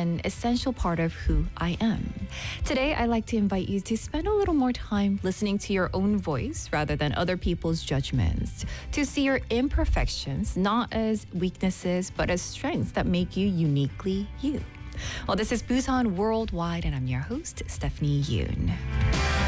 an essential part of who I am. Today, I'd like to invite you to spend a little more time listening to your own voice rather than other people's judgments, to see your imperfections not as weaknesses, but as strengths that make you uniquely you. Well, this is Busan Worldwide, and I'm your host, Stephanie Yoon.